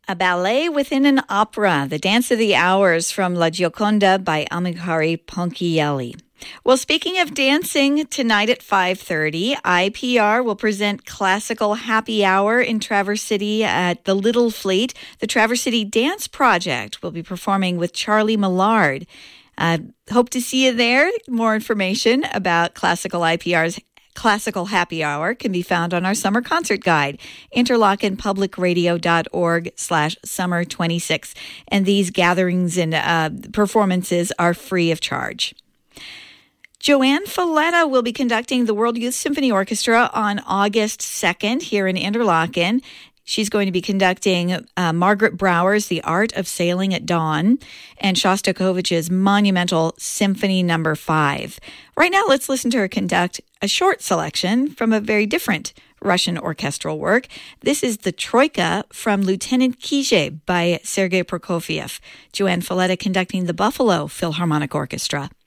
A ballet within an opera, The Dance of the Hours from La Gioconda by Amilcare Ponchielli. Well, speaking of dancing, tonight at 5:30, IPR will present Classical Happy Hour in Traverse City at the Little Fleet. The Traverse City Dance Project will be performing with Charlie Millard. Hope to see you there. More information about Classical IPR's Classical Happy Hour can be found on our summer concert guide, interlockenpublicradio.org/summer26. And these gatherings and performances are free of charge. Joanne Falletta will be conducting the World Youth Symphony Orchestra on August 2nd here in Interlaken. She's going to be conducting Margaret Brower's The Art of Sailing at Dawn and Shostakovich's monumental Symphony No. 5. Right now, let's listen to her conduct a short selection from a very different Russian orchestral work. This is the Troika from Lieutenant Kije by Sergei Prokofiev. Joanne Falletta conducting the Buffalo Philharmonic Orchestra.